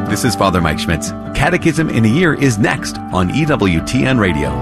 This is Father Mike Schmitz. Catechism in a Year is next on EWTN Radio.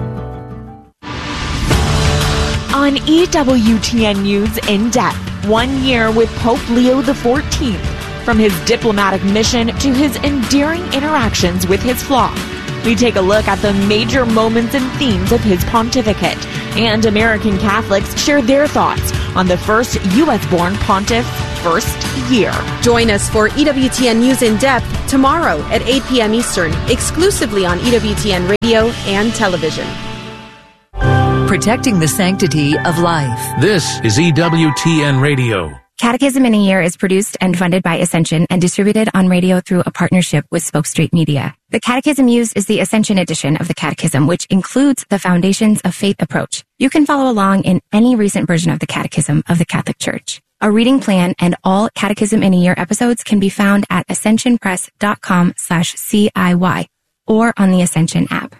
On EWTN News In Depth, 1 year with Pope Leo XIV, from his diplomatic mission to his endearing interactions with his flock. We take a look at the major moments and themes of his pontificate, and American Catholics share their thoughts on the first U.S.-born pontiff's first year. Join us for EWTN News In Depth tomorrow at 8 p.m. Eastern, exclusively on EWTN Radio and television. Protecting the sanctity of life. This is EWTN Radio. Catechism in a Year is produced and funded by Ascension and distributed on radio through a partnership with Spoke Street Media. The Catechism used is the Ascension edition of the Catechism, which includes the Foundations of Faith approach. You can follow along in any recent version of the Catechism of the Catholic Church. A reading plan and all Catechism in a Year episodes can be found at ascensionpress.com/CIY or on the Ascension app.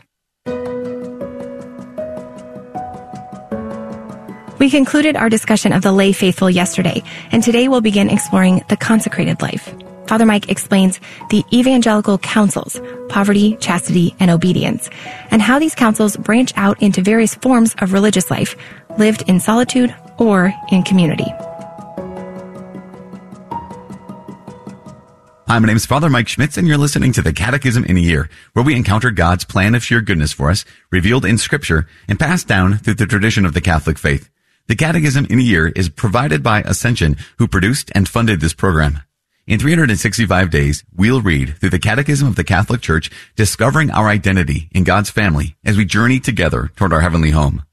We concluded our discussion of the lay faithful yesterday, and today we'll begin exploring the consecrated life. Father Mike explains the evangelical counsels, poverty, chastity, and obedience, and how these counsels branch out into various forms of religious life, lived in solitude or in community. Hi, my name is Father Mike Schmitz, and you're listening to the Catechism in a Year, where we encounter God's plan of sheer goodness for us, revealed in Scripture and passed down through the tradition of the Catholic faith. The Catechism in a Year is provided by Ascension, who produced and funded this program. In 365 days, we'll read through the Catechism of the Catholic Church, discovering our identity in God's family as we journey together toward our heavenly home.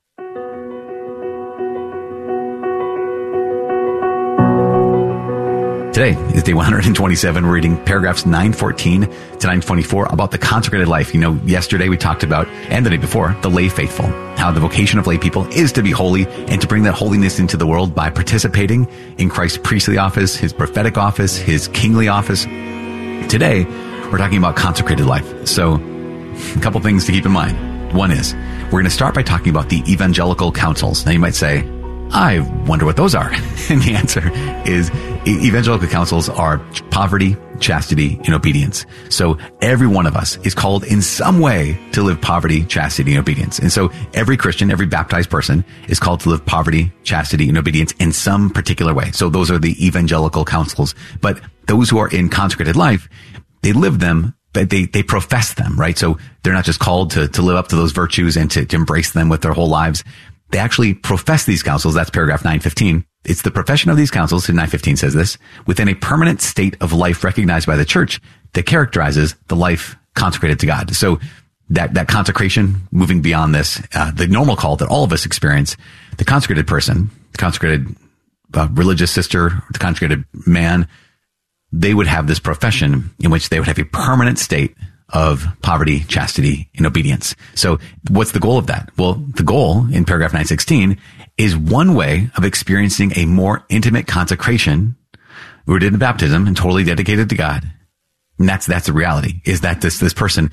Today is day 127. We're reading paragraphs 914 to 924 about the consecrated life. You know, yesterday we talked about, and the day before, the lay faithful, how the vocation of lay people is to be holy and to bring that holiness into the world by participating in Christ's priestly office, his prophetic office, his kingly office. Today, we're talking about consecrated life. So, a couple things to keep in mind. One is, we're going to start by talking about the evangelical counsels. Now you might say, I wonder what those are. And the answer is evangelical counsels are poverty, chastity, and obedience. So every one of us is called in some way to live poverty, chastity, and obedience. And so every Christian, every baptized person is called to live poverty, chastity, and obedience in some particular way. So those are the evangelical counsels. But those who are in consecrated life, they live them, but they profess them, right? So they're not just called to live up to those virtues and to embrace them with their whole lives. They actually profess these counsels. That's paragraph 915. It's the profession of these counsels, and 915 says this, within a permanent state of life recognized by the church that characterizes the life consecrated to God. So that consecration, moving beyond this, the normal call that all of us experience, the consecrated person, the consecrated religious sister, the consecrated man, they would have this profession in which they would have a permanent state of poverty, chastity, and obedience. So what's the goal of that? Well, the goal in paragraph 916 is one way of experiencing a more intimate consecration rooted in baptism and totally dedicated to God. And that's the reality, is that this person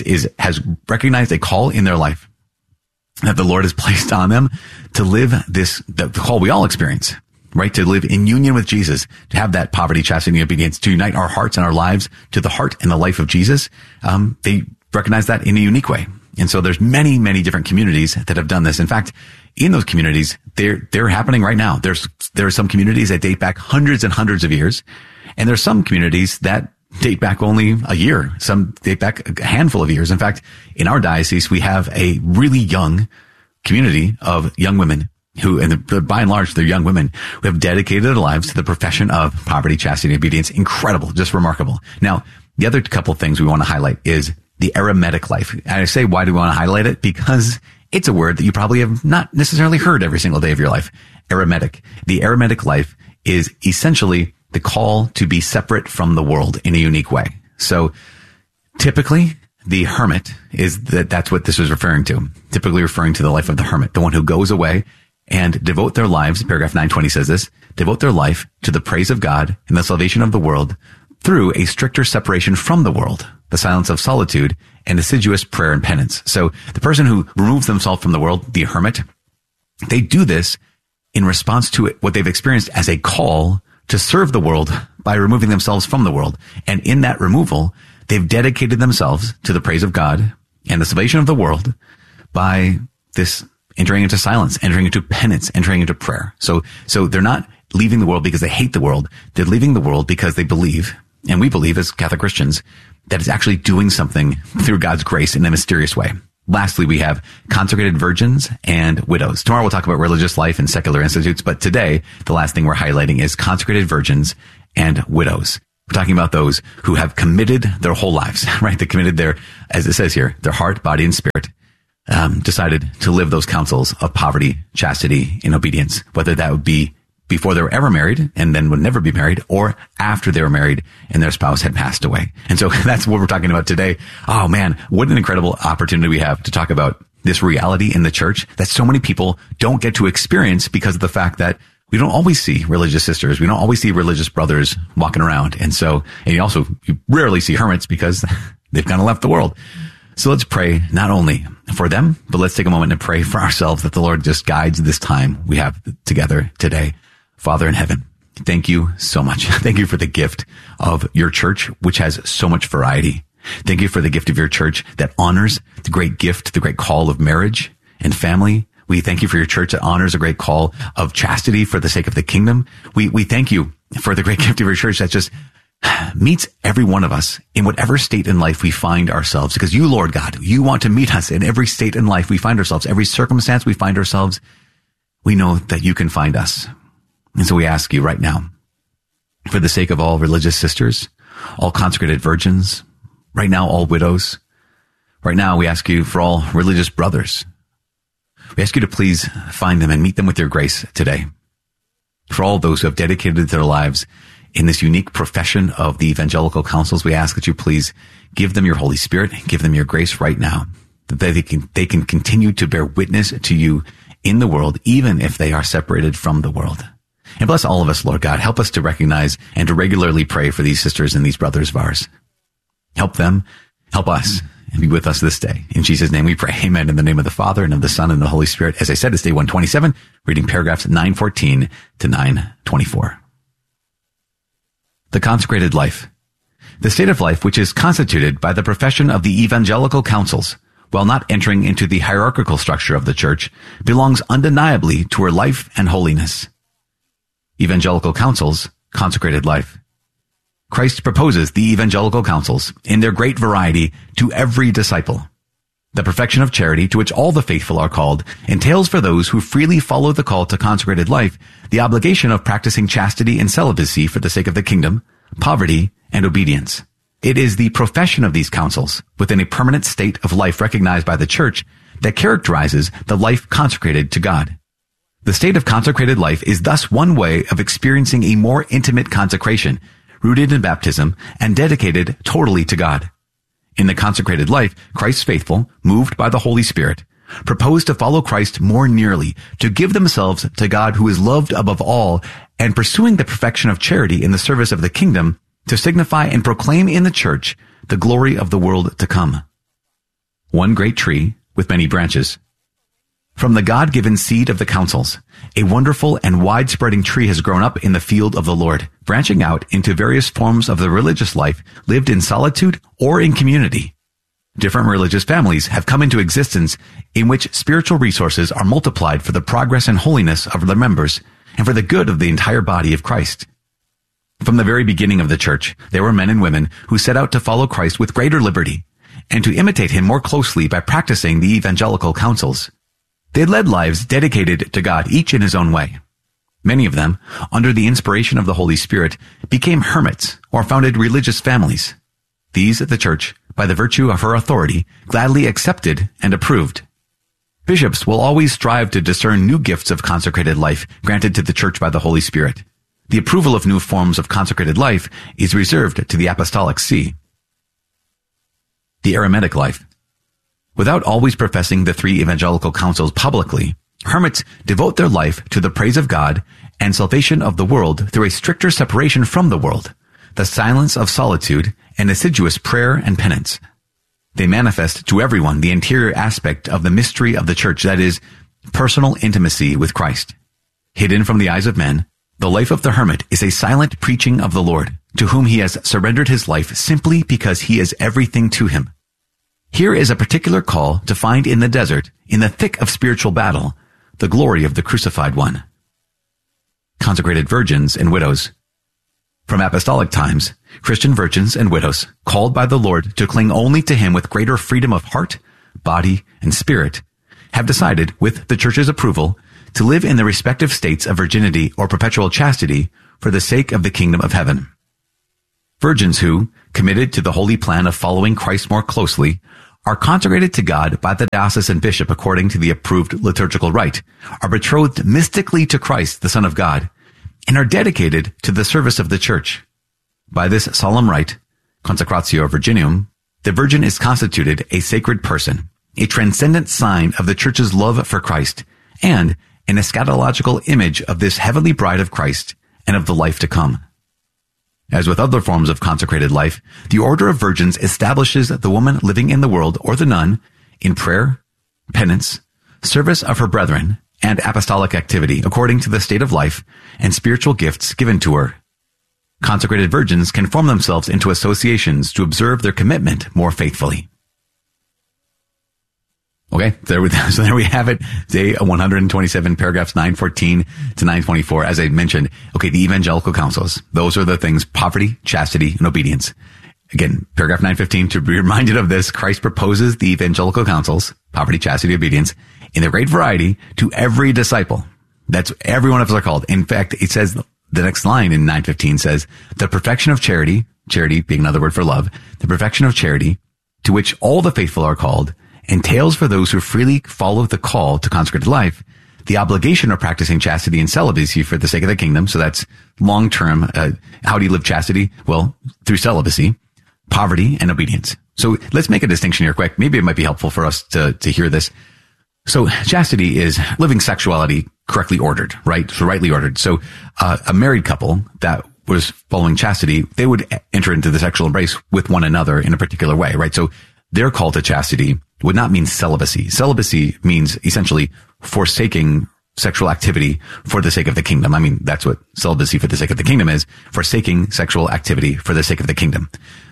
has recognized a call in their life that the Lord has placed on them to live the call we all experience, right? To live in union with Jesus, to have that poverty, chastity, and obedience, to unite our hearts and our lives to the heart and the life of Jesus. They recognize that in a unique way. And so there's many, many different communities that have done this. In fact, in those communities, they're happening right now. There are some communities that date back hundreds and hundreds of years. And there's some communities that date back only a year. Some date back a handful of years. In fact, in our diocese, we have a really young community of young women who, and by and large, they're young women who have dedicated their lives to the profession of poverty, chastity, and obedience. Incredible, just remarkable. Now, the other couple things we want to highlight is the eremitic life. And I say, why do we want to highlight it? Because it's a word that you probably have not necessarily heard every single day of your life. Eremitic. The eremitic life is essentially the call to be separate from the world in a unique way. So typically, the hermit that's what this was referring to. Typically referring to the life of the hermit, the one who goes away and devote their lives, paragraph 920 says this, devote their life to the praise of God and the salvation of the world through a stricter separation from the world, the silence of solitude, and assiduous prayer and penance. So the person who removes themselves from the world, the hermit, they do this in response to what they've experienced as a call to serve the world by removing themselves from the world. And in that removal, they've dedicated themselves to the praise of God and the salvation of the world by this entering into silence, entering into penance, entering into prayer. So they're not leaving the world because they hate the world. They're leaving the world because they believe, and we believe as Catholic Christians, that it's actually doing something through God's grace in a mysterious way. Lastly, we have consecrated virgins and widows. Tomorrow we'll talk about religious life and secular institutes, but today the last thing we're highlighting is consecrated virgins and widows. We're talking about those who have committed their whole lives, right? They committed their, as it says here, their heart, body, and spirit, decided to live those counsels of poverty, chastity, and obedience, whether that would be before they were ever married and then would never be married, or after they were married and their spouse had passed away. And so that's what we're talking about today. Oh man, what an incredible opportunity we have to talk about this reality in the church that so many people don't get to experience because of the fact that we don't always see religious sisters. We don't always see religious brothers walking around. And you rarely see hermits because they've kind of left the world. So let's pray not only for them, but let's take a moment and pray for ourselves that the Lord just guides this time we have together today. Father in heaven, thank you so much. Thank you for the gift of your church, which has so much variety. Thank you for the gift of your church that honors the great gift, the great call of marriage and family. We thank you for your church that honors a great call of chastity for the sake of the kingdom. We thank you for the great gift of your church that just meets every one of us in whatever state in life we find ourselves. Because you, Lord God, you want to meet us in every state in life we find ourselves, every circumstance we find ourselves. We know that you can find us. And so we ask you right now, for the sake of all religious sisters, all consecrated virgins, right now all widows, right now we ask you for all religious brothers. We ask you to please find them and meet them with your grace today. For all those who have dedicated their lives in this unique profession of the evangelical counsels, we ask that you please give them your Holy Spirit, give them your grace right now, that they can continue to bear witness to you in the world, even if they are separated from the world. And bless all of us, Lord God. Help us to recognize and to regularly pray for these sisters and these brothers of ours. Help them, help us, and be with us this day. In Jesus' name we pray. Amen. In the name of the Father, and of the Son, and the Holy Spirit. As I said, it's day 127, reading paragraphs 914 to 924. The consecrated life. The state of life which is constituted by the profession of the evangelical counsels, while not entering into the hierarchical structure of the church, belongs undeniably to her life and holiness. Evangelical counsels, consecrated life. Christ proposes the evangelical counsels in their great variety to every disciple. The perfection of charity to which all the faithful are called entails for those who freely follow the call to consecrated life the obligation of practicing chastity and celibacy for the sake of the kingdom, poverty, and obedience. It is the profession of these counsels within a permanent state of life recognized by the church that characterizes the life consecrated to God. The state of consecrated life is thus one way of experiencing a more intimate consecration, rooted in baptism and dedicated totally to God. In the consecrated life, Christ's faithful, moved by the Holy Spirit, propose to follow Christ more nearly, to give themselves to God who is loved above all, and pursuing the perfection of charity in the service of the kingdom, to signify and proclaim in the church the glory of the world to come. One great tree with many branches. From the God-given seed of the counsels, a wonderful and wide-spreading tree has grown up in the field of the Lord, branching out into various forms of the religious life lived in solitude or in community. Different religious families have come into existence in which spiritual resources are multiplied for the progress and holiness of their members and for the good of the entire body of Christ. From the very beginning of the church, there were men and women who set out to follow Christ with greater liberty and to imitate him more closely by practicing the evangelical counsels. They led lives dedicated to God, each in his own way. Many of them, under the inspiration of the Holy Spirit, became hermits or founded religious families. These the church, by the virtue of her authority, gladly accepted and approved. Bishops will always strive to discern new gifts of consecrated life granted to the church by the Holy Spirit. The approval of new forms of consecrated life is reserved to the Apostolic See. The eremitic life. Without always professing the three evangelical counsels publicly, hermits devote their life to the praise of God and salvation of the world through a stricter separation from the world, the silence of solitude, and assiduous prayer and penance. They manifest to everyone the interior aspect of the mystery of the church, that is, personal intimacy with Christ. Hidden from the eyes of men, The life of the hermit is a silent preaching of the Lord, to whom he has surrendered his life simply because he is everything to him. Here is a particular call to find in the desert, in the thick of spiritual battle, the glory of the crucified one. Consecrated virgins and widows. From apostolic times, Christian virgins and widows, called by the Lord to cling only to him with greater freedom of heart, body, and spirit, have decided, with the Church's approval, to live in the respective states of virginity or perpetual chastity for the sake of the kingdom of heaven. Virgins who, committed to the holy plan of following Christ more closely, are consecrated to God by the diocesan bishop according to the approved liturgical rite, are betrothed mystically to Christ, the Son of God, and are dedicated to the service of the Church. By this solemn rite, Consecratio Virginium, the virgin is constituted a sacred person, a transcendent sign of the Church's love for Christ, and an eschatological image of this heavenly bride of Christ and of the life to come. As with other forms of consecrated life, the order of virgins establishes the woman living in the world or the nun in prayer, penance, service of her brethren, and apostolic activity according to the state of life and spiritual gifts given to her. Consecrated virgins can form themselves into associations to observe their commitment more faithfully. Okay, so there we have it. Day 127, paragraphs 914 to 924. As I mentioned, okay, the evangelical counsels. Those are the things: poverty, chastity, and obedience. Again, paragraph 915, to be reminded of this, Christ proposes the evangelical counsels, poverty, chastity, obedience, in a great variety to every disciple. That's every one of us are called. In fact, it says, the next line in 915 says, the perfection of charity, charity being another word for love, the perfection of charity, to which all the faithful are called, entails for those who freely follow the call to consecrated life the obligation of practicing chastity and celibacy for the sake of the kingdom. So that's long-term. How do you live chastity? Well, through celibacy, poverty, and obedience. So let's make a distinction here quick. Maybe it might be helpful for us to hear this. So chastity is living sexuality correctly ordered, right? So rightly ordered. So a married couple that was following chastity, they would enter into the sexual embrace with one another in a particular way, right? So their call to chastity would not mean celibacy. Celibacy means essentially forsaking sexual activity for the sake of the kingdom. I mean, that's what celibacy for the sake of the kingdom is, forsaking sexual activity for the sake of the kingdom.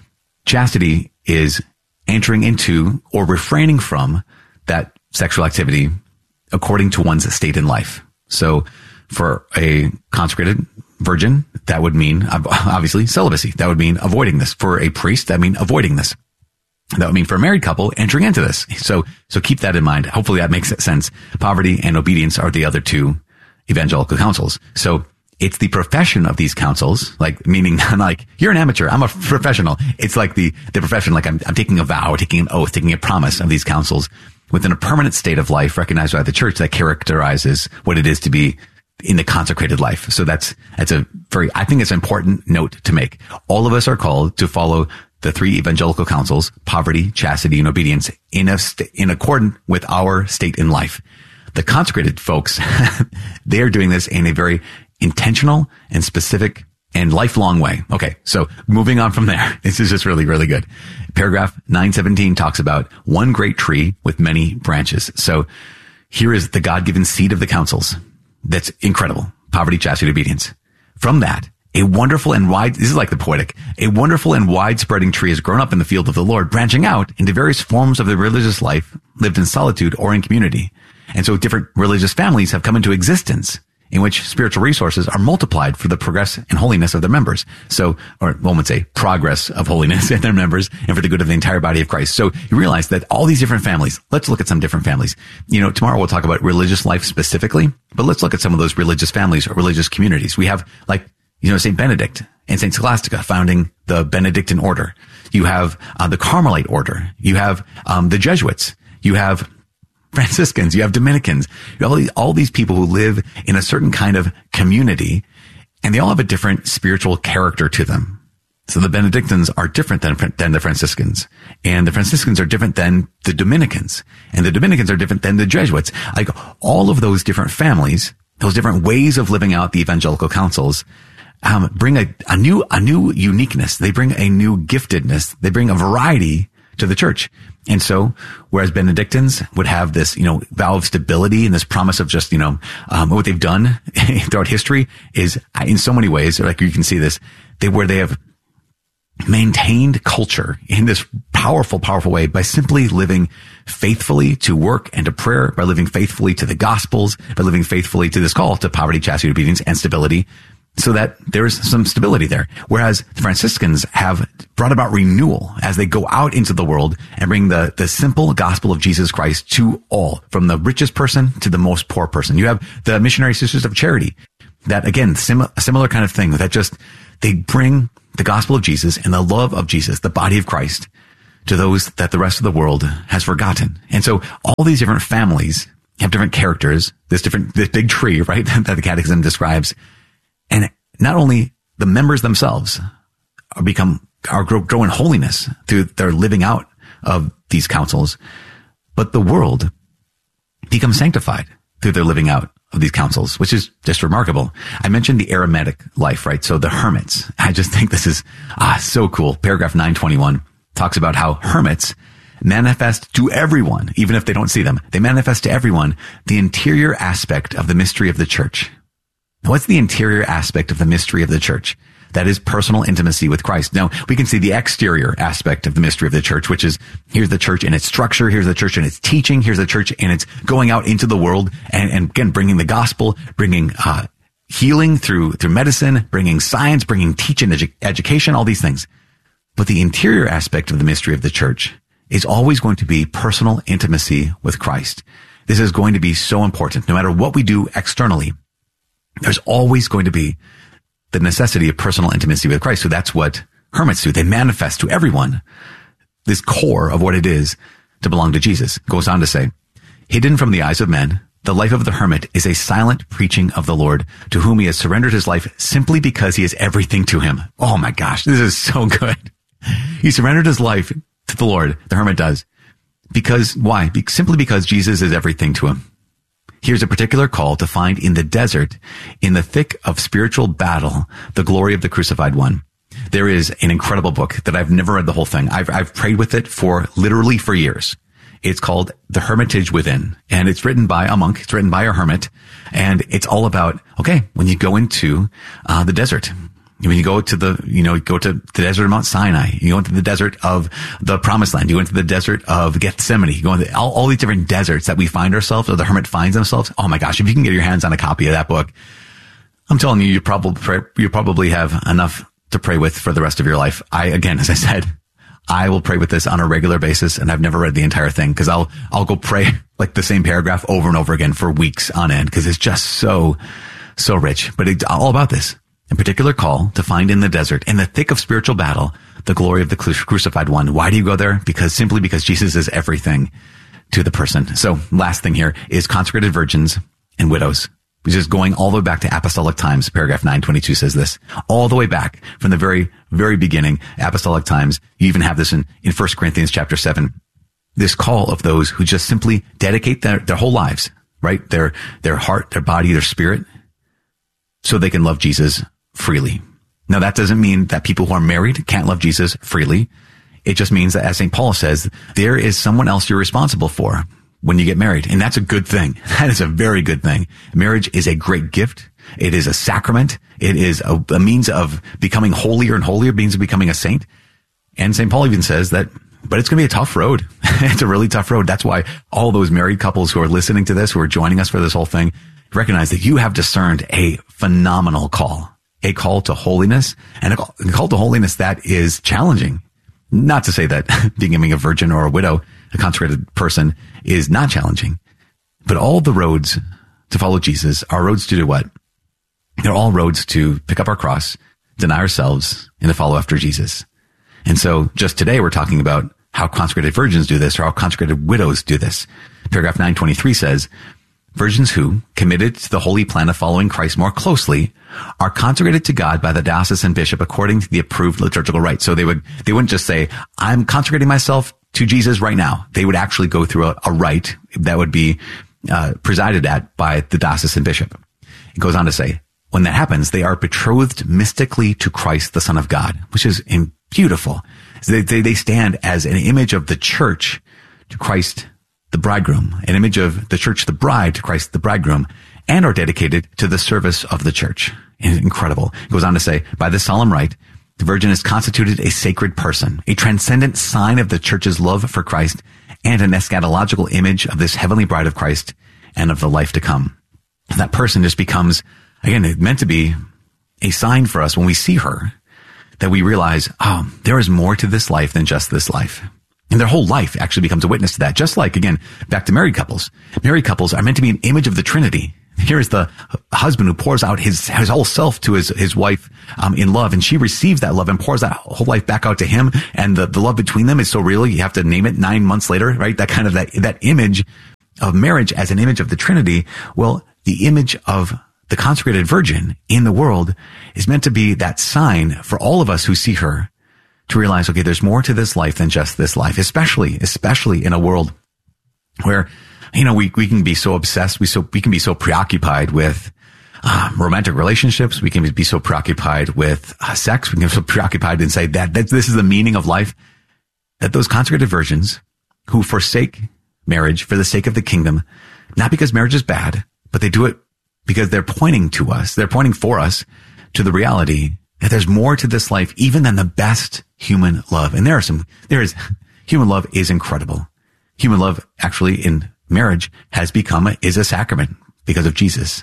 Chastity is entering into or refraining from that sexual activity according to one's state in life. So for a consecrated virgin, that would mean obviously celibacy. That would mean avoiding this. For a priest, that would mean avoiding this. That would mean for a married couple entering into this. So keep that in mind. Hopefully that makes sense. Poverty and obedience are the other two evangelical counsels. So it's the profession of these counsels, like meaning like you're an amateur, I'm a professional. It's like the profession, like I'm taking a vow, taking an oath, taking a promise of these counsels within a permanent state of life recognized by the Church that characterizes what it is to be in the consecrated life. So that's a very, I think it's an important note to make. All of us are called to follow the three evangelical counsels: poverty, chastity, and obedience in accordance with our state in life. The consecrated folks, they are doing this in a very intentional and specific and lifelong way. Okay, so moving on from there. This is just really, really good. Paragraph 917 talks about one great tree with many branches. So here is the God-given seed of the counsels. That's incredible. Poverty, chastity, obedience. From that, a wonderful and this is like the poetic, a wonderful and wide-spreading tree has grown up in the field of the Lord, branching out into various forms of the religious life lived in solitude or in community. And so different religious families have come into existence in which spiritual resources are multiplied for the progress and holiness of their members. So, or one would say progress of holiness in their members and for the good of the entire body of Christ. So you realize that all these different families, let's look at some different families. Tomorrow we'll talk about religious life specifically, but let's look at some of those religious families or religious communities. We have St. Benedict and St. Scholastica founding the Benedictine order. You have the Carmelite order. You have the Jesuits. You have Franciscans. You have Dominicans. You have all these people who live in a certain kind of community, and they all have a different spiritual character to them. So the Benedictines are different than the Franciscans, and the Franciscans are different than the Dominicans, and the Dominicans are different than the Jesuits. Like all of those different families, those different ways of living out the evangelical counsels bring a new uniqueness. They bring a new giftedness. They bring a variety to the church. And so, whereas Benedictines would have this, vow of stability and this promise of just, what they've done throughout history is in so many ways, like you can see this, where they have maintained culture in this powerful, powerful way by simply living faithfully to work and to prayer, by living faithfully to the Gospels, by living faithfully to this call to poverty, chastity, obedience, and stability, so that there is some stability there. Whereas the Franciscans have brought about renewal as they go out into the world and bring the simple gospel of Jesus Christ to all, from the richest person to the most poor person. You have the Missionary Sisters of Charity that, again, a similar kind of thing that just, they bring the gospel of Jesus and the love of Jesus, the body of Christ, to those that the rest of the world has forgotten. And so all these different families have different characters, this big tree, right, that the Catechism describes. And not only the members themselves grow in holiness through their living out of these counsels, but the world becomes sanctified through their living out of these counsels, which is just remarkable. I mentioned the eremitic life, right? So the hermits. I just think this is so cool. Paragraph 921 talks about how hermits manifest to everyone, even if they don't see them. They manifest to everyone the interior aspect of the mystery of the church. What's the interior aspect of the mystery of the church? That is personal intimacy with Christ. Now, we can see the exterior aspect of the mystery of the church, which is, here's the church in its structure, here's the church in its teaching, here's the church in its going out into the world, and again, bringing the gospel, bringing healing through medicine, bringing science, bringing teaching, education, all these things. But the interior aspect of the mystery of the church is always going to be personal intimacy with Christ. This is going to be so important. No matter what we do externally, there's always going to be the necessity of personal intimacy with Christ. So that's what hermits do. They manifest to everyone this core of what it is to belong to Jesus. Goes on to say, hidden from the eyes of men, the life of the hermit is a silent preaching of the Lord, to whom he has surrendered his life simply because he is everything to him. Oh my gosh, this is so good. He surrendered his life to the Lord, the hermit does. Because, why? Simply because Jesus is everything to him. Here's a particular call to find in the desert, in the thick of spiritual battle, the glory of the crucified one. There is an incredible book that I've never read the whole thing. I've prayed with it for years. It's called The Hermitage Within, and it's written by a monk. It's written by a hermit, and it's all about, okay, when you go into the desert, when you go to go to the desert of Mount Sinai, you go into the desert of the Promised Land, you go into the desert of Gethsemane, you go into all these different deserts that we find ourselves, or the hermit finds themselves. Oh my gosh, if you can get your hands on a copy of that book, I'm telling you, you probably have enough to pray with for the rest of your life. As I said, I will pray with this on a regular basis, and I've never read the entire thing because I'll go pray like the same paragraph over and over again for weeks on end because it's just so rich. But it's all about this. A particular call to find in the desert, in the thick of spiritual battle, the glory of the crucified one. Why do you go there? Simply because Jesus is everything to the person. So last thing here is consecrated virgins and widows, which is going all the way back to apostolic times. Paragraph 922 says this, all the way back from the very, very beginning, apostolic times. You even have this in 1 Corinthians chapter 7, this call of those who just simply dedicate their whole lives, right? Their heart, their body, their spirit, so they can love Jesus freely. Now, that doesn't mean that people who are married can't love Jesus freely. It just means that, as St. Paul says, there is someone else you're responsible for when you get married. And that's a good thing. That is a very good thing. Marriage is a great gift. It is a sacrament. It is a means of becoming holier and holier, means of becoming a saint. And St. Paul even says that, but it's going to be a tough road. It's a really tough road. That's why all those married couples who are listening to this, who are joining us for this whole thing, recognize that you have discerned a phenomenal call. A call to holiness, and a call to holiness that is challenging. Not to say that becoming a virgin or a widow, a consecrated person, is not challenging. But all the roads to follow Jesus are roads to do what? They're all roads to pick up our cross, deny ourselves, and to follow after Jesus. And so just today we're talking about how consecrated virgins do this, or how consecrated widows do this. Paragraph 923 says, virgins who, committed to the holy plan of following Christ more closely, are consecrated to God by the diocesan bishop according to the approved liturgical rite. So they wouldn't just say, I'm consecrating myself to Jesus right now. They would actually go through a rite that would be presided at by the diocesan bishop. It goes on to say, when that happens, they are betrothed mystically to Christ, the Son of God, which is beautiful. They stand as an image of the church to Christ, the bridegroom, an image of the church, the bride, to Christ, the bridegroom, and are dedicated to the service of the church. Incredible. It goes on to say, by this solemn rite, the Virgin is constituted a sacred person, a transcendent sign of the church's love for Christ, and an eschatological image of this heavenly bride of Christ and of the life to come. That person just becomes, again, meant to be a sign for us when we see her, that we realize, oh, there is more to this life than just this life. And their whole life actually becomes a witness to that. Just like, again, back to married couples. Married couples are meant to be an image of the Trinity. Here's the husband who pours out his whole self to his wife in love, and she receives that love and pours that whole life back out to him. And the love between them is so real, you have to name it 9 months later, right? That kind of that image of marriage as an image of the Trinity. Well, the image of the consecrated Virgin in the world is meant to be that sign for all of us who see her to realize, okay, there's more to this life than just this life, especially in a world where, we can be so obsessed. We can be so preoccupied with romantic relationships. We can be so preoccupied with sex. We can be so preoccupied and say that this is the meaning of life, that those consecrated virgins who forsake marriage for the sake of the kingdom, not because marriage is bad, but they do it because they're pointing to us. They're pointing for us to the reality that there's more to this life even than the best human love. And human love is incredible. Human love actually in marriage is a sacrament because of Jesus.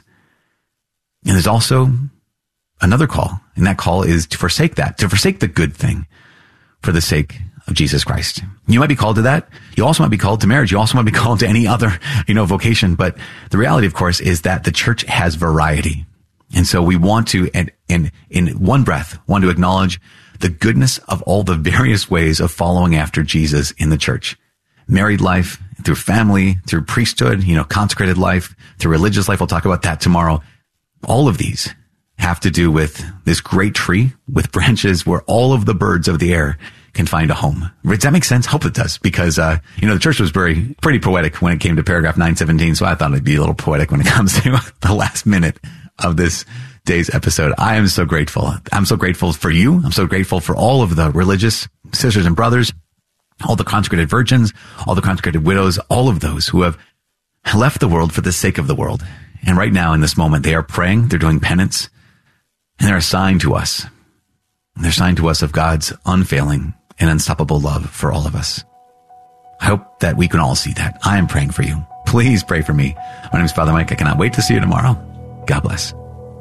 And there's also another call, and that call is to forsake the good thing for the sake of Jesus Christ. You might be called to that. You also might be called to marriage. You also might be called to any other, vocation. But the reality, of course, is that the church has variety. And so we want to, and in one breath, want to acknowledge the goodness of all the various ways of following after Jesus in the church. Married life, through family, through priesthood, consecrated life, through religious life. We'll talk about that tomorrow. All of these have to do with this great tree with branches where all of the birds of the air can find a home. Does that make sense? Hope it does, because, the church was pretty poetic when it came to paragraph 917. So I thought it'd be a little poetic when it comes to the last minute of this day's episode. I am so grateful. I'm so grateful for you. I'm so grateful for all of the religious sisters and brothers, all the consecrated virgins, all the consecrated widows, all of those who have left the world for the sake of the world. And right now in this moment, they are praying, they're doing penance, and they're a sign to us. They're a sign to us of God's unfailing and unstoppable love for all of us. I hope that we can all see that. I am praying for you. Please pray for me. My name is Father Mike. I cannot wait to see you tomorrow. God bless.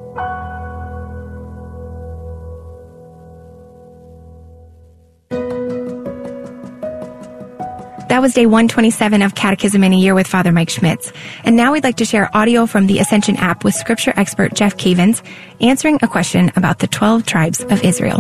That was day 127 of Catechism in a Year with Father Mike Schmitz. And now we'd like to share audio from the Ascension app with scripture expert Jeff Cavins answering a question about the 12 tribes of Israel.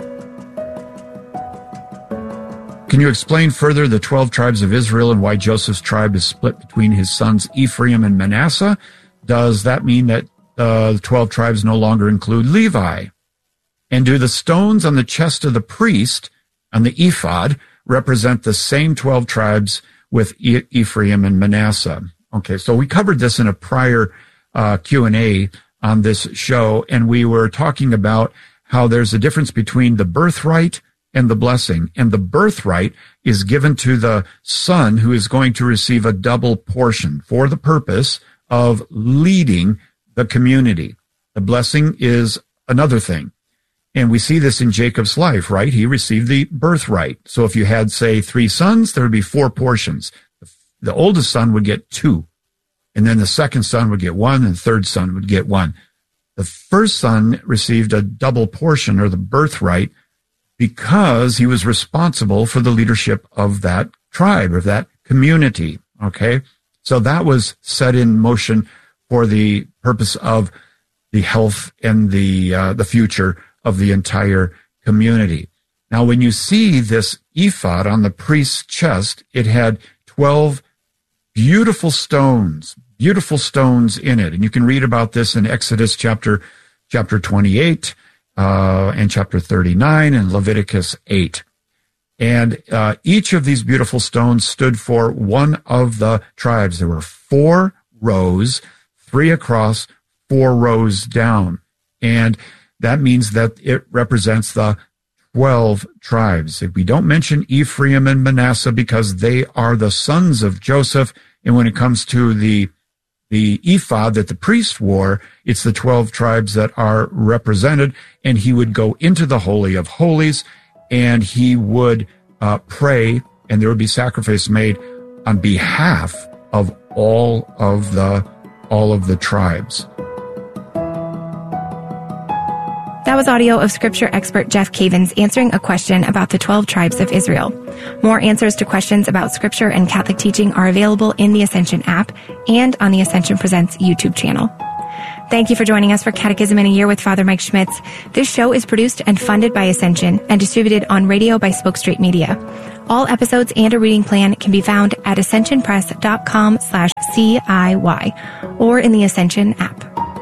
Can you explain further the 12 tribes of Israel and why Joseph's tribe is split between his sons Ephraim and Manasseh? Does that mean that the 12 tribes no longer include Levi? And do the stones on the chest of the priest on the ephod represent the same 12 tribes with Ephraim and Manasseh? Okay, so we covered this in a prior Q&A on this show, and we were talking about how there's a difference between the birthright and the blessing. And the birthright is given to the son who is going to receive a double portion for the purpose of leading the community. The blessing is another thing. And we see this in Jacob's life, right? He received the birthright. So if you had, say, 3 sons, there would be 4 portions. The oldest son would get 2. And then the second son would get 1, and the third son would get 1. The first son received a double portion, or the birthright, because he was responsible for the leadership of that tribe, of that community. Okay? So that was set in motion for the purpose of the health and the future of the entire community. Now, when you see this ephod on the priest's chest, it had 12 beautiful stones in it. And you can read about this in Exodus chapter 28, and chapter 39 and Leviticus 8. And each of these beautiful stones stood for one of the tribes. There were 4 rows, 3 across, 4 rows down. And that means that it represents the 12 tribes. We don't mention Ephraim and Manasseh because they are the sons of Joseph. And when it comes to the ephod that the priest wore, it's the 12 tribes that are represented. And he would go into the Holy of Holies and he would pray, and there would be sacrifice made on behalf of all of the tribes. That was audio of scripture expert Jeff Cavins answering a question about the 12 tribes of Israel. More answers to questions about scripture and Catholic teaching are available in the Ascension app and on the Ascension Presents YouTube channel. Thank you for joining us for Catechism in a Year with Father Mike Schmitz. This show is produced and funded by Ascension and distributed on radio by Spoke Street Media. All episodes and a reading plan can be found at ascensionpress.com/CIY or in the Ascension app.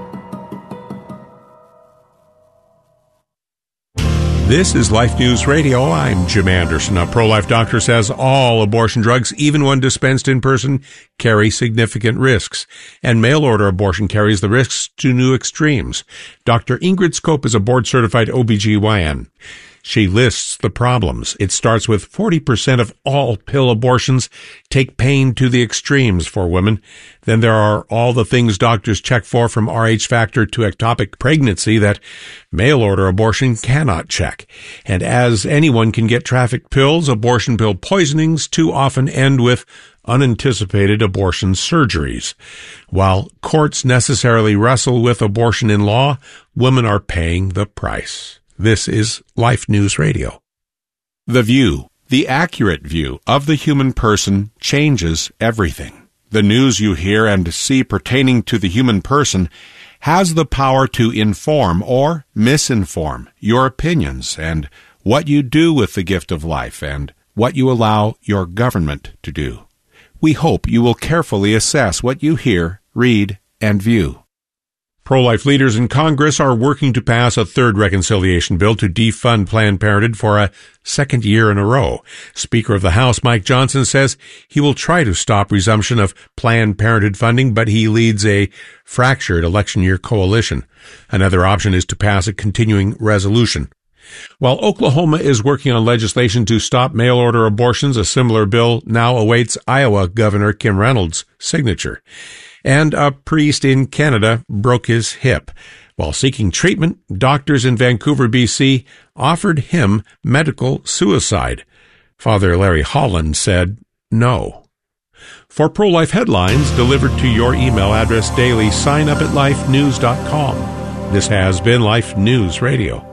This is Life News Radio. I'm Jim Anderson. A pro-life doctor says all abortion drugs, even when dispensed in person, carry significant risks. And mail-order abortion carries the risks to new extremes. Dr. Ingrid Scope is a board-certified OBGYN. She lists the problems. It starts with 40% of all pill abortions take pain to the extremes for women. Then there are all the things doctors check for, from Rh factor to ectopic pregnancy, that mail-order abortion cannot check. And as anyone can get trafficked pills, abortion pill poisonings too often end with unanticipated abortion surgeries. While courts necessarily wrestle with abortion in law, women are paying the price. This is Life News Radio. The View, the accurate view of the human person, changes everything. The news you hear and see pertaining to the human person has the power to inform or misinform your opinions and what you do with the gift of life and what you allow your government to do. We hope you will carefully assess what you hear, read, and view. Pro-life leaders in Congress are working to pass a third reconciliation bill to defund Planned Parenthood for a second year in a row. Speaker of the House Mike Johnson says he will try to stop resumption of Planned Parenthood funding, but he leads a fractured election year coalition. Another option is to pass a continuing resolution. While Oklahoma is working on legislation to stop mail-order abortions, a similar bill now awaits Iowa Governor Kim Reynolds' signature. And a priest in Canada broke his hip. While seeking treatment, doctors in Vancouver, BC, offered him medical suicide. Father Larry Holland said no. For pro-life headlines delivered to your email address daily, sign up at lifenews.com. This has been Life News Radio.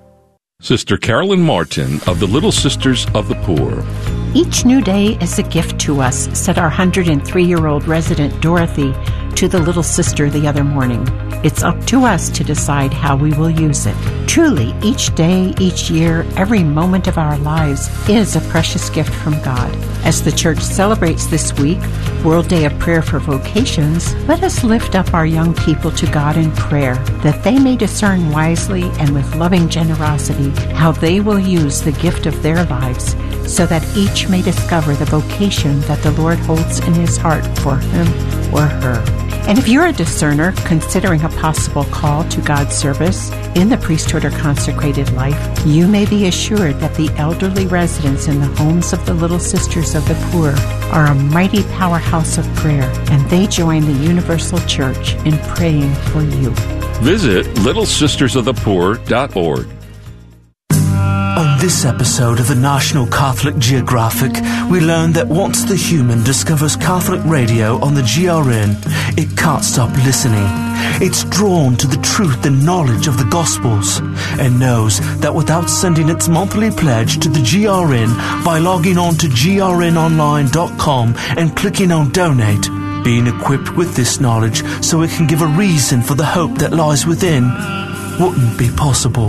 Sister Carolyn Martin of the Little Sisters of the Poor. Each new day is a gift to us, said our 103-year-old resident Dorothy to the little sister the other morning. It's up to us to decide how we will use it. Truly, each day, each year, every moment of our lives is a precious gift from God. As the Church celebrates this week, World Day of Prayer for Vocations, let us lift up our young people to God in prayer, that they may discern wisely and with loving generosity how they will use the gift of their lives, so that each may discover the vocation that the Lord holds in His heart for him or her. And if you're a discerner considering a possible call to God's service in the priesthood or consecrated life, you may be assured that the elderly residents in the homes of the Little Sisters of the Poor are a mighty powerhouse of prayer, and they join the Universal Church in praying for you. Visit littlesistersofthepoor.org. On this episode of the National Catholic Geographic, we learn that once the human discovers Catholic radio on the GRN, it can't stop listening. It's drawn to the truth and knowledge of the Gospels, and knows that without sending its monthly pledge to the GRN by logging on to grnonline.com and clicking on Donate, being equipped with this knowledge so it can give a reason for the hope that lies within, wouldn't be possible.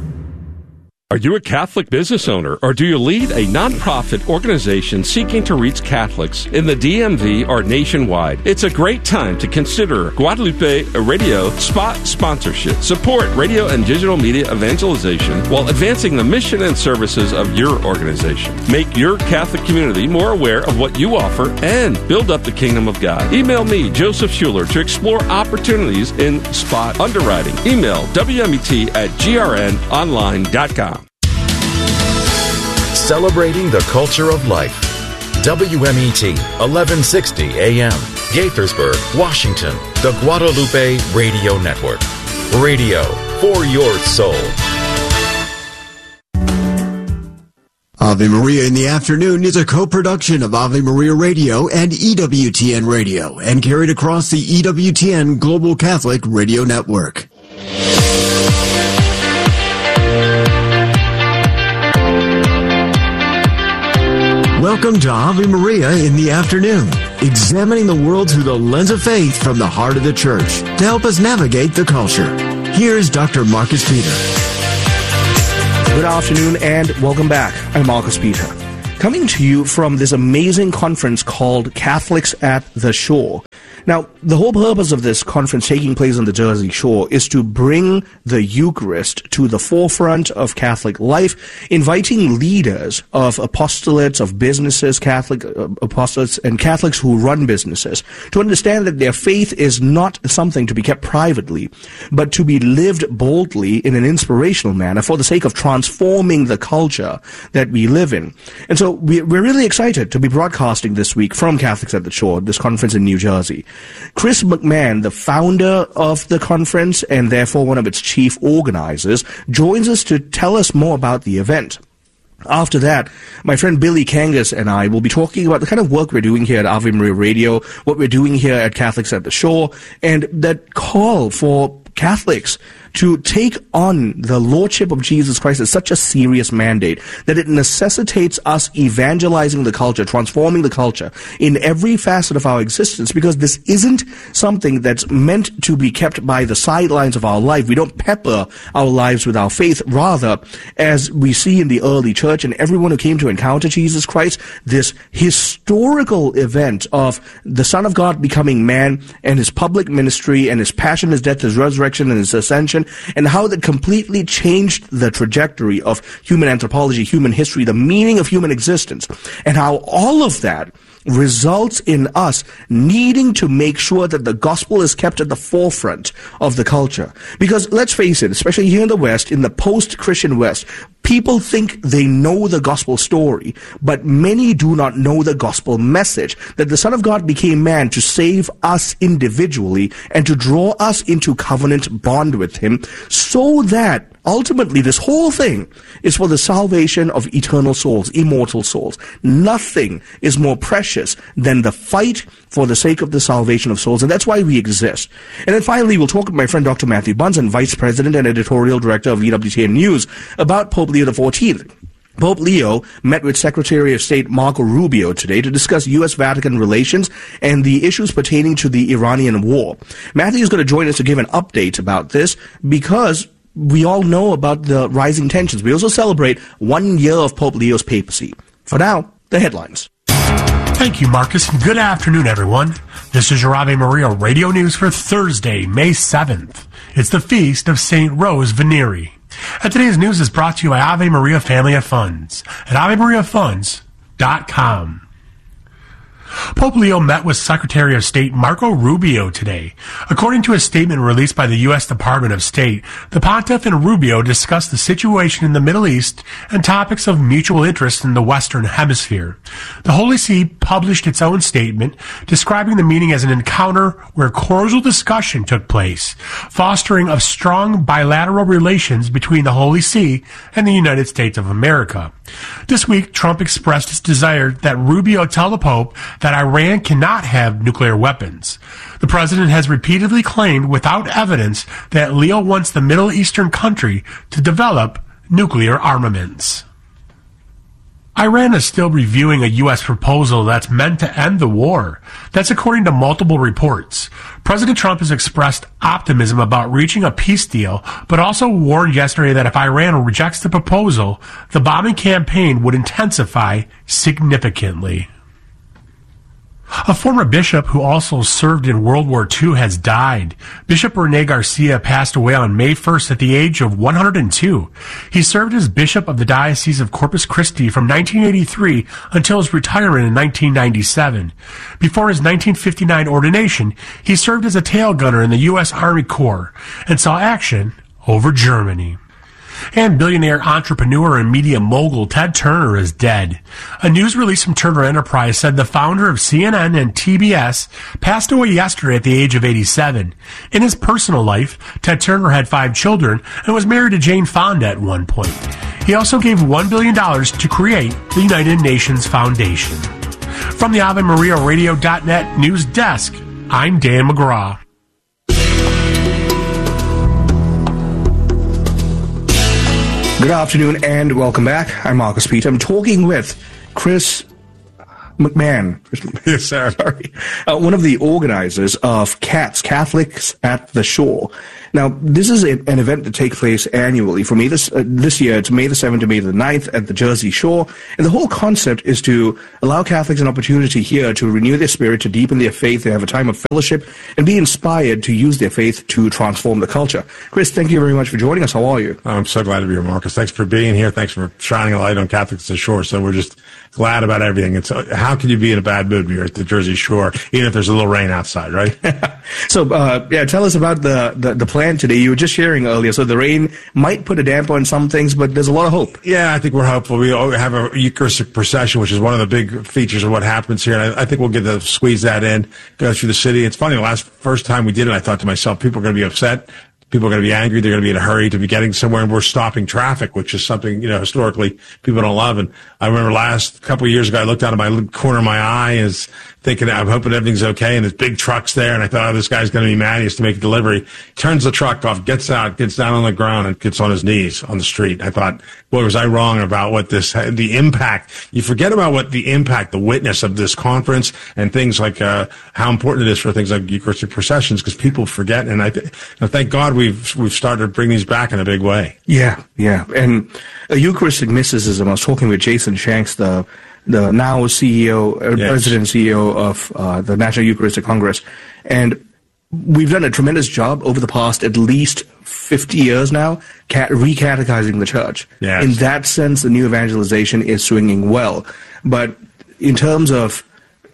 Are you a Catholic business owner, or do you lead a nonprofit organization seeking to reach Catholics in the DMV or nationwide? It's a great time to consider Guadalupe Radio spot sponsorship. Support radio and digital media evangelization while advancing the mission and services of your organization. Make your Catholic community more aware of what you offer and build up the kingdom of God. Email me, Joseph Schuler, to explore opportunities in spot underwriting. Email WMET@grnonline.com. celebrating the culture of life. WMET 1160 AM, Gaithersburg, Washington, the Guadalupe Radio Network. Radio for your soul. Ave Maria in the Afternoon is a co-production of Ave Maria Radio and EWTN Radio and carried across the EWTN Global Catholic Radio Network. Welcome to Ave Maria in the Afternoon, examining the world through the lens of faith from the heart of the Church to help us navigate the culture. Here's Dr. Marcus Peter. Good afternoon and welcome back. I'm Marcus Peter, coming to you from this amazing conference called Catholics at the Shore. Now, the whole purpose of this conference taking place on the Jersey Shore is to bring the Eucharist to the forefront of Catholic life, inviting leaders of apostolates, of businesses, Catholic apostolates, and Catholics who run businesses to understand that their faith is not something to be kept privately, but to be lived boldly in an inspirational manner for the sake of transforming the culture that we live in. And so we're really excited to be broadcasting this week from Catholics at the Shore, this conference in New Jersey. Chris McMahon, the founder of the conference and therefore one of its chief organizers, joins us to tell us more about the event. After that, my friend Billy Kangas and I will be talking about the kind of work we're doing here at Ave Maria Radio, what we're doing here at Catholics at the Shore, and that call for Catholics to take on the Lordship of Jesus Christ is such a serious mandate that it necessitates us evangelizing the culture, transforming the culture in every facet of our existence, because this isn't something that's meant to be kept by the sidelines of our life. We don't pepper our lives with our faith. Rather, as we see in the early church and everyone who came to encounter Jesus Christ, this historical event of the Son of God becoming man and his public ministry and his passion, his death, his resurrection, and his ascension, and how that completely changed the trajectory of human anthropology, human history, the meaning of human existence, and how all of that results in us needing to make sure that the gospel is kept at the forefront of the culture. Because let's face it, especially here in the West, in the post-Christian West, people think they know the gospel story, but many do not know the gospel message, that the Son of God became man to save us individually and to draw us into covenant bond with him, so that ultimately this whole thing is for the salvation of eternal souls, immortal souls. Nothing is more precious than the fight for the sake of the salvation of souls, and that's why we exist. And then finally, we'll talk with my friend Dr. Matthew Bunsen, Vice President and Editorial Director of EWTN News, about Pope Leo XIV. Pope Leo met with Secretary of State Marco Rubio today to discuss U.S.-Vatican relations and the issues pertaining to the Iranian war. Matthew is going to join us to give an update about this because we all know about the rising tensions. We also celebrate 1 year of Pope Leo's papacy. For now, the headlines. Thank you, Marcus. Good afternoon, everyone. This is your Ave Maria Radio News for Thursday, May 7th. It's the feast of St. Rose Veneri. And today's news is brought to you by Ave Maria Family of Funds at AveMariaFunds.com. Pope Leo met with Secretary of State Marco Rubio today. According to a statement released by the U.S. Department of State, the Pontiff and Rubio discussed the situation in the Middle East and topics of mutual interest in the Western Hemisphere. The Holy See published its own statement describing the meeting as an encounter where cordial discussion took place, fostering of strong bilateral relations between the Holy See and the United States of America. This week, Trump expressed his desire that Rubio tell the Pope that Iran cannot have nuclear weapons. The president has repeatedly claimed without evidence that Leo wants the Middle Eastern country to develop nuclear armaments. Iran is still reviewing a U.S. proposal that's meant to end the war. That's according to multiple reports. President Trump has expressed optimism about reaching a peace deal, but also warned yesterday that if Iran rejects the proposal, the bombing campaign would intensify significantly. A former bishop who also served in World War II has died. Bishop Rene Garcia passed away on May 1st at the age of 102. He served as bishop of the Diocese of Corpus Christi from 1983 until his retirement in 1997. Before his 1959 ordination, he served as a tail gunner in the U.S. Army Corps and saw action over Germany. And billionaire entrepreneur and media mogul Ted Turner is dead. A news release from Turner Enterprise said the founder of CNN and TBS passed away yesterday at the age of 87. In his personal life, Ted Turner had 5 children and was married to Jane Fonda at one point. He also gave $1 billion to create the United Nations Foundation. From the AveMariaRadio.net news desk, I'm Dan McGraw. Good afternoon and welcome back. I'm Marcus Peter. I'm talking with Chris McMahon. Yes, sir. Sorry. One of the organizers of CATS, Catholics at the Shore. Now, this is an event that takes place annually. For me, this year, it's May the 7th to May the 9th at the Jersey Shore. And the whole concept is to allow Catholics an opportunity here to renew their spirit, to deepen their faith, to have a time of fellowship, and be inspired to use their faith to transform the culture. Chris, thank you very much for joining us. How are you? I'm so glad to be here, Marcus. Thanks for being here. Thanks for shining a light on Catholics at the Shore. So we're just glad about everything. It's how can you be in a bad mood when you're at the Jersey Shore, even if there's a little rain outside, right? So, tell us about the plan today. You were just sharing earlier. So the rain might put a damper on some things, but there's a lot of hope. Yeah, I think we're hopeful. We have a Eucharistic procession, which is one of the big features of what happens here. And I think we'll get to squeeze that in, go through the city. It's funny, first time we did it, I thought to myself, people are going to be upset. People are going to be angry. They're going to be in a hurry to be getting somewhere, and we're stopping traffic, which is something, historically people don't love. And I remember last couple of years ago, I looked out of my corner of my eye as thinking, I'm hoping everything's okay. And there's big trucks there. And I thought, this guy's going to be mad. He has to make a delivery. Turns the truck off, gets out, gets down on the ground, and gets on his knees on the street. I thought, boy, was I wrong about what the impact. You forget about what the impact, the witness of this conference and things like how important it is for things like Eucharistic processions, because people forget. And thank God we've started to bring these back in a big way. Yeah. And Eucharistic mysticism, I was talking with Jason Shanks, the now CEO, president CEO of the National Eucharistic Congress. And we've done a tremendous job over the past at least 50 years now, recatechizing the church. Yes. In that sense, the new evangelization is swinging well. But in terms of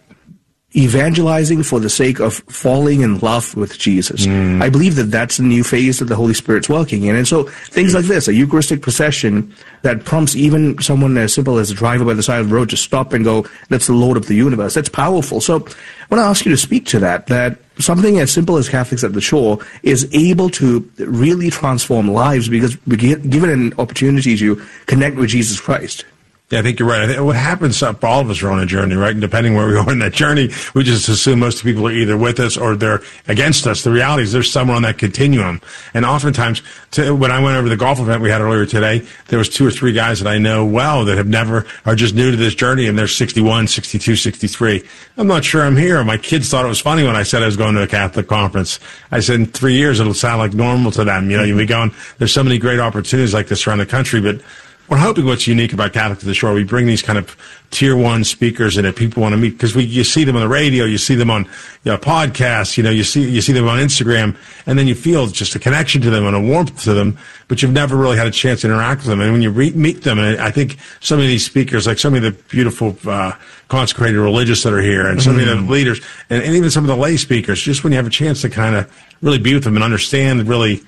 evangelizing for the sake of falling in love with Jesus, I believe that that's the new phase that the Holy Spirit's working in. And so things like this, a Eucharistic procession that prompts even someone as simple as a driver by the side of the road to stop and go, that's the Lord of the universe. That's powerful. So I want to ask you to speak to that something as simple as Catholics at the Shore is able to really transform lives because we're given an opportunity to connect with Jesus Christ. Yeah, I think you're right. I think what happens, all of us are on a journey, right? And depending where we are in that journey, we just assume most people are either with us or they're against us. The reality is there's somewhere on that continuum. And oftentimes, when I went over the golf event we had earlier today, there was 2 or 3 guys that I know well that are just new to this journey, and they're 61, 62, 63. I'm not sure I'm here. My kids thought it was funny when I said I was going to a Catholic conference. I said in 3 years, it'll sound like normal to them. You'll be going, there's so many great opportunities like this around the country, but we're hoping what's unique about Catholics at the Shore, we bring these kind of tier 1 speakers in that people want to meet because you see them on the radio, you see them on podcasts, you see them on Instagram, and then you feel just a connection to them and a warmth to them, but you've never really had a chance to interact with them. And when you meet them, and I think some of these speakers, like some of the beautiful consecrated religious that are here, and some of the leaders, and even some of the lay speakers, just when you have a chance to kind of really be with them and understand really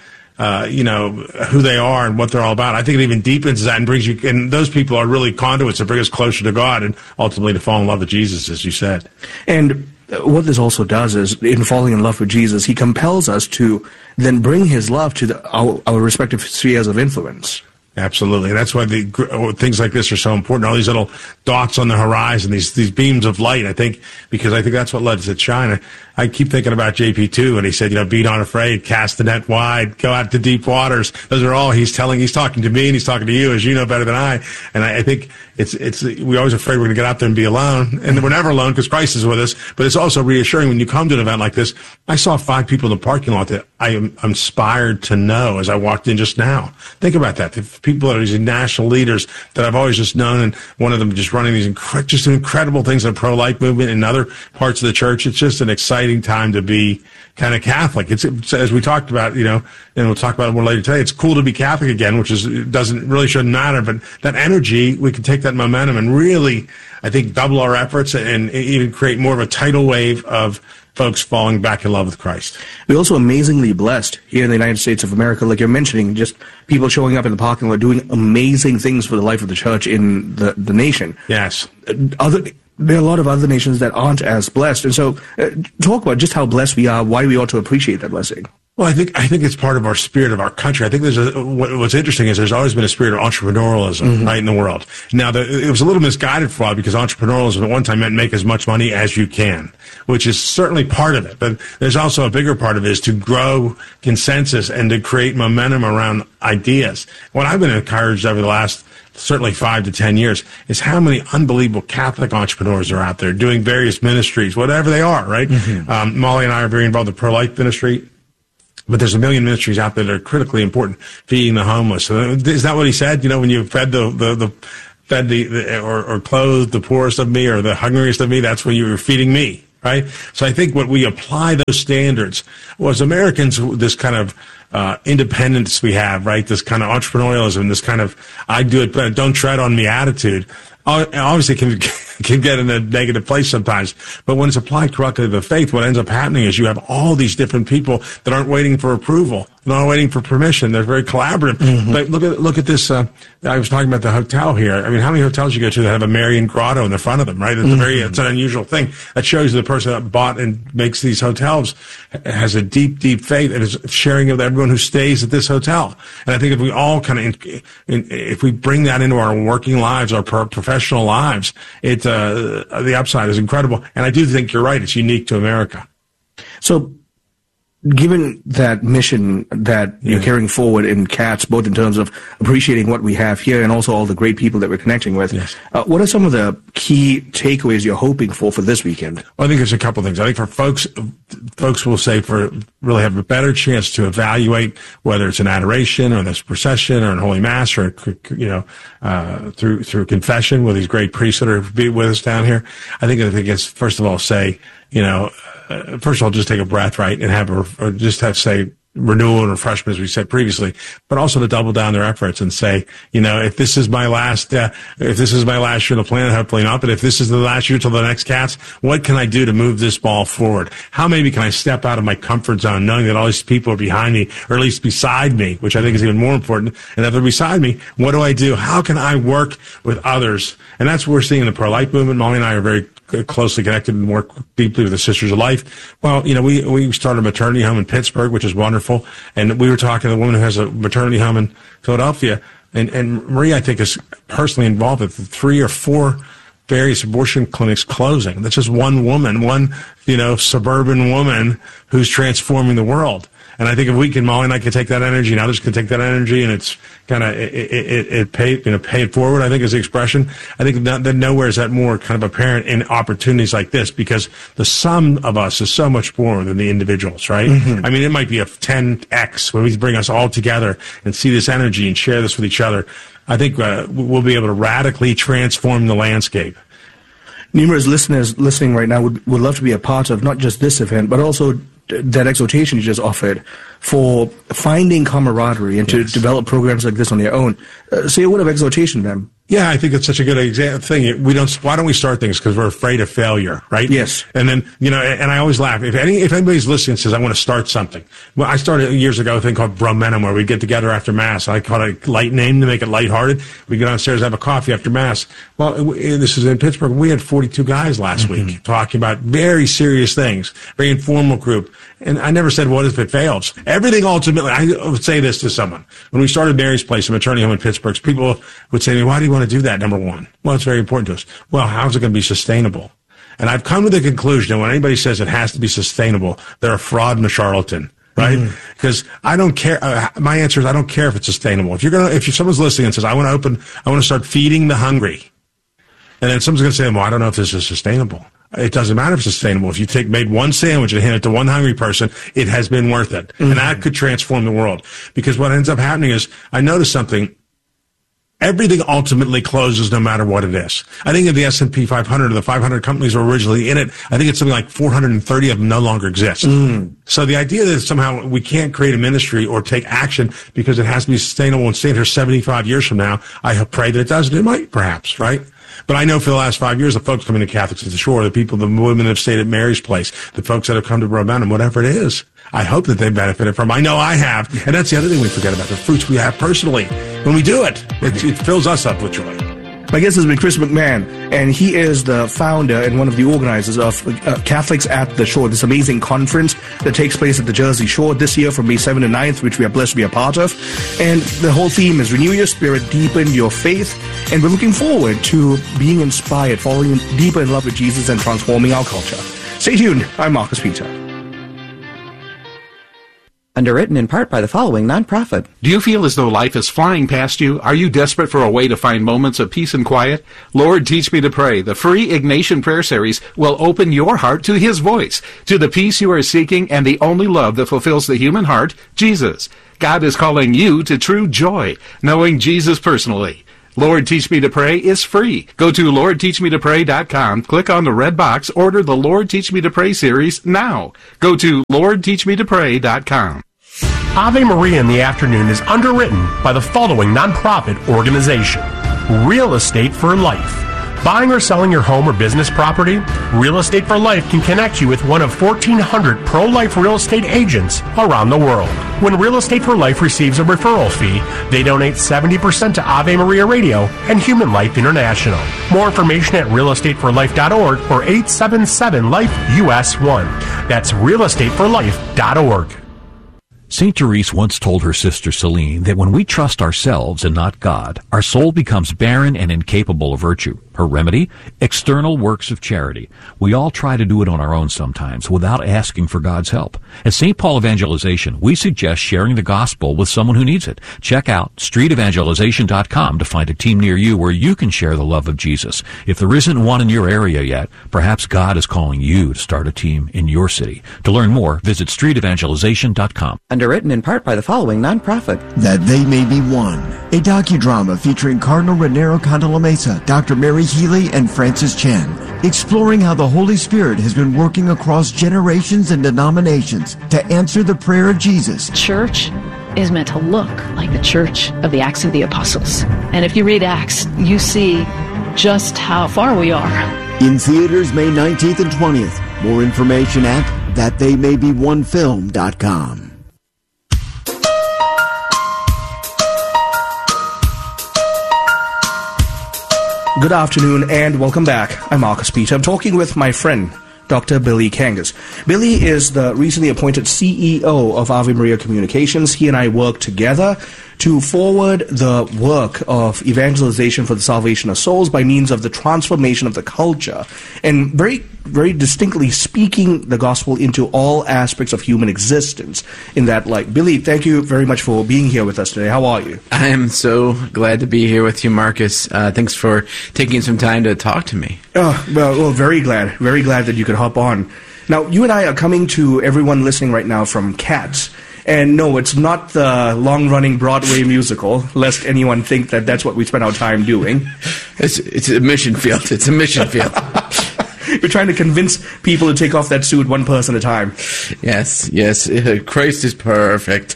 who they are and what they're all about. I think it even deepens that and brings you, and those people are really conduits that bring us closer to God and ultimately to fall in love with Jesus, as you said. And what this also does is, in falling in love with Jesus, he compels us to then bring his love to our respective spheres of influence. Absolutely. And that's why things like this are so important. All these little dots on the horizon, these beams of light, because I think that's what lets it shine. I keep thinking about JP2, and he said, be not afraid, cast the net wide, go out to deep waters. Those are all he's talking to me and he's talking to you, as you know better than I. And I think we're always afraid we're going to get out there and be alone. And we're never alone because Christ is with us. But it's also reassuring when you come to an event like this. I saw 5 people in the parking lot that I am inspired to know as I walked in just now. Think about that. The people that are these national leaders that I've always just known, and one of them just running these incredible things in the pro-life movement in other parts of the church. It's just an exciting time to be kind of Catholic. It's as we talked about, and we'll talk about it more later today. It's cool to be Catholic again, which shouldn't matter. But that energy, we can take that momentum and really, I think, double our efforts and even create more of a tidal wave of folks falling back in love with Christ. We're also amazingly blessed here in the United States of America, like you're mentioning, just people showing up in the parking lot doing amazing things for the life of the church in the nation. Yes. There are a lot of other nations that aren't as blessed. And so talk about just how blessed we are, why we ought to appreciate that blessing. Well, I think it's part of our spirit of our country. I think what's interesting is there's always been a spirit of entrepreneurialism, right, in the world. Now, it was a little misguided for a while because entrepreneurialism at one time meant make as much money as you can, which is certainly part of it. But there's also a bigger part of it is to grow consensus and to create momentum around ideas. What I've been encouraged over the last certainly 5 to 10 years is how many unbelievable Catholic entrepreneurs are out there doing various ministries, whatever they are, right? Molly and I are very involved in pro-life ministry. But there's a million ministries out there that are critically important, feeding the homeless. Is that what he said? You know, when you fed or clothed the poorest of me or the hungriest of me, that's when you were feeding me, right? So I think when we apply those standards, well, as Americans, this kind of independence we have, right? This kind of entrepreneurialism, this kind of I do it, but don't tread on me attitude, obviously can get in a negative place sometimes. But when it's applied correctly to the faith, what ends up happening is you have all these different people that aren't waiting for approval, not waiting for permission. They're very collaborative. But look at this. I was talking about the hotel here. I mean, how many hotels you go to that have a Marian grotto in the front of them, right? It's an unusual thing. That shows you the person that bought and makes these hotels has a deep, deep faith and is sharing with everyone who stays at this hotel. And I think if we all if we bring that into our working lives, our professional lives, the upside is incredible. And I do think you're right. It's unique to America. So, given that mission that you're carrying forward in CATS, both in terms of appreciating what we have here and also all the great people that we're connecting with, what are some of the key takeaways you're hoping for this weekend? Well, I think there's a couple things. I think for folks will say really have a better chance to evaluate whether it's an adoration or this procession or in Holy Mass or, through confession with these great priests that are with us down here. I think it's, first of all, say, first of all, just take a breath, right, and have say renewal and refreshment, as we said previously, but also to double down their efforts and say, if this is my last year on the planet, hopefully not, but if this is the last year till the next CATS, what can I do to move this ball forward? How maybe can I step out of my comfort zone, knowing that all these people are behind me, or at least beside me, which I think is even more important. And if they're beside me, what do I do? How can I work with others? And that's what we're seeing in the pro-life movement. Molly and I are very closely connected and work deeply with the Sisters of Life. Well, we started a maternity home in Pittsburgh, which is wonderful. And we were talking to the woman who has a maternity home in Philadelphia. And Marie, I think, is personally involved with 3 or 4 various abortion clinics closing. That's just one woman, suburban woman who's transforming the world. And I think if we can, Molly and I can take that energy, and others can take that energy, and it's kind of pay it forward, I think, is the expression. I think that nowhere is that more kind of apparent in opportunities like this, because the sum of us is so much more than the individuals, right? I mean, it might be a 10x when we bring us all together and see this energy and share this with each other. I think we'll be able to radically transform the landscape. Numerous listeners listening right now would love to be a part of not just this event, but also that exhortation you just offered for finding camaraderie and to develop programs like this on their own. Say a word of exhortation, then. Yeah, I think it's such a good thing. Why don't we start things? Because we're afraid of failure, right? Yes. And then, and I always laugh. If anybody's listening and says, I want to start something. Well, I started years ago a thing called Bromenum, where we get together after Mass. I call it a light name to make it lighthearted. We go downstairs, have a coffee after Mass. Well, this is in Pittsburgh. We had 42 guys last week talking about very serious things, very informal group. And I never said, what if it fails? Everything ultimately, I would say this to someone. When we started Mary's Place, a maternity home in Pittsburgh, people would say to me, why do you want to do that, number one? Well, it's very important to us. Well, how's it going to be sustainable? And I've come to the conclusion that when anybody says it has to be sustainable, they're a fraud and a charlatan. Right? Because I don't care. My answer is I don't care if it's sustainable. If someone's listening and says, I want to start feeding the hungry. And then someone's going to say, well, I don't know if this is sustainable. It doesn't matter if it's sustainable. If you made one sandwich and hand it to one hungry person, it has been worth it. And that could transform the world. Because what ends up happening is, I noticed something. Everything ultimately closes no matter what it is. I think of the S&P 500, the 500 companies were originally in it. I think it's something like 430 of them no longer exist. So the idea that somehow we can't create a ministry or take action because it has to be sustainable and stay here 75 years from now, I pray that it doesn't. It might, perhaps, right? But I know for the last 5 years, the folks coming to Catholics at the Shore, the women that have stayed at Mary's Place, the folks that have come to Broad Mountain, whatever it is, I hope that they've benefited from. I know I have. And that's the other thing we forget about, the fruits we have personally. When we do it, it fills us up with joy. My guest has been Chris McMahon, and he is the founder and one of the organizers of Catholics at the Shore, this amazing conference that takes place at the Jersey Shore this year from May 7th and 9th, which we are blessed to be a part of. And the whole theme is Renew Your Spirit, Deepen Your Faith. And we're looking forward to being inspired, falling deeper in love with Jesus and transforming our culture. Stay tuned. I'm Marcus Peter. Underwritten in part by the following nonprofit. Do you feel as though life is flying past you? Are you desperate for a way to find moments of peace and quiet? Lord, Teach Me to Pray, the free Ignatian prayer series, will open your heart to His voice, to the peace you are seeking and the only love that fulfills the human heart, Jesus. God is calling you to true joy, knowing Jesus personally. Lord, Teach Me to Pray is free. Go to LordTeachMeToPray.com, click on the red box, order the Lord Teach Me to Pray series now. Go to LordTeachMeToPray.com. Ave Maria in the Afternoon is underwritten by the following nonprofit organization: Real Estate for Life. Buying or selling your home or business property? Real Estate for Life can connect you with one of 1,400 pro-life real estate agents around the world. When Real Estate for Life receives a referral fee, they donate 70% to Ave Maria Radio and Human Life International. More information at realestateforlife.org or 877-LIFE-US1. That's realestateforlife.org. St. Therese once told her sister Celine that when we trust ourselves and not God, our soul becomes barren and incapable of virtue. Her remedy? External works of charity. We all try to do it on our own sometimes without asking for God's help. At St. Paul Evangelization, we suggest sharing the gospel with someone who needs it. Check out streetevangelization.com to find a team near you where you can share the love of Jesus. If there isn't one in your area yet, perhaps God is calling you to start a team in your city. To learn more, visit streetevangelization.com. Underwritten in part by the following nonprofit. That They May Be One, a docudrama featuring Cardinal Raniero Cantalamessa, Dr. Mary Healy, and Francis Chan, exploring how the Holy Spirit has been working across generations and denominations to answer the prayer of Jesus. Church is meant to look like the church of the Acts of the Apostles. And if you read Acts, you see just how far we are. In theaters May 19th and 20th. More information at thattheymay-be-one-film.com. Good afternoon and welcome back. I'm Marcus Peter. I'm talking with my friend, Dr. Billy Kangas. Billy is the recently appointed CEO of Ave Maria Communications. He and I work together to forward the work of evangelization for the salvation of souls by means of the transformation of the culture, and very, very distinctly speaking the gospel into all aspects of human existence in that light. Billy, thank you very much for being here with us today. How are you? I am so glad to be here with you, Marcus. Thanks for taking some time to talk to me. Oh, well, very glad that you could hop on. Now, you and I are coming to everyone listening right now from Cats. And no, it's not the long-running Broadway musical, lest anyone think that that's what we spend our time doing. It's a mission field. It's a mission field. We're trying to convince people to take off that suit one person at a time. Yes. Christ is perfect.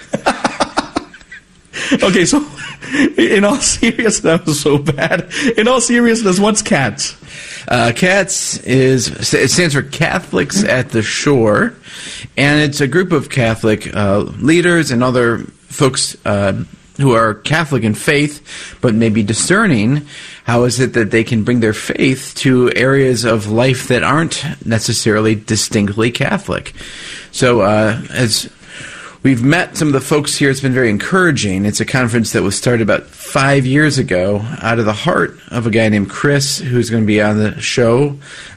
Okay, so in all seriousness, that was so bad. In all seriousness, what's CATS? CATS it stands for Catholics at the Shore, and it's a group of Catholic leaders and other folks who are Catholic in faith, but maybe discerning. How is it that they can bring their faith to areas of life that aren't necessarily distinctly Catholic? So as we've met some of the folks here, it's been very encouraging. It's a conference that was started about 5 years ago out of the heart of a guy named Chris, who's going to be on the show,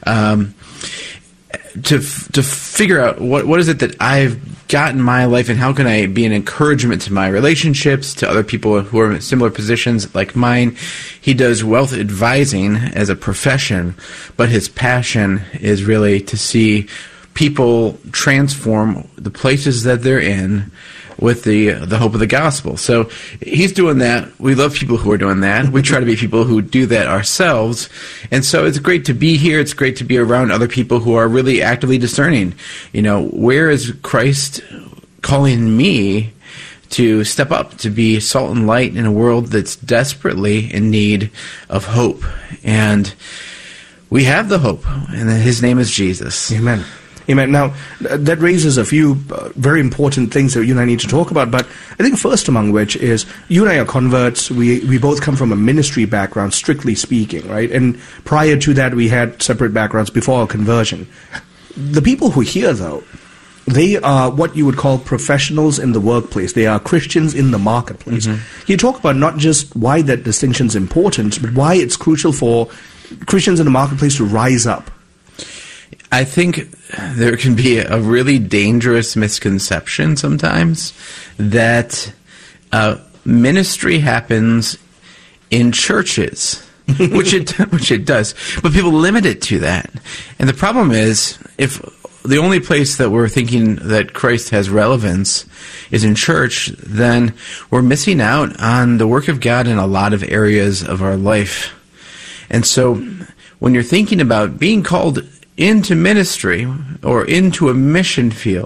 to figure out what is it that I've got in my life and how can I be an encouragement to my relationships, to other people who are in similar positions like mine. He does wealth advising as a profession, but his passion is really to see people transform the places that they're in with the hope of the gospel. So he's doing that. We love people who are doing that. We try to be people who do that ourselves. And so it's great to be here. It's great to be around other people who are really actively discerning. You know, where is Christ calling me to step up, to be salt and light in a world that's desperately in need of hope. And we have the hope, and his name is Jesus. Amen. Amen. Now, that raises a few very important things that you and I need to talk about, but I think first among which is you and I are converts. We both come from a ministry background, strictly speaking, right? And prior to that, we had separate backgrounds before our conversion. The people who hear, though, they are what you would call professionals in the workplace. They are Christians in the marketplace. You talk about not just why that distinction is important, but why it's crucial for Christians in the marketplace to rise up. I think there can be a really dangerous misconception sometimes that ministry happens in churches, which it does, but people limit it to that. And the problem is, if the only place that we're thinking that Christ has relevance is in church, then we're missing out on the work of God in a lot of areas of our life. And so when you're thinking about being called into ministry or into a mission field,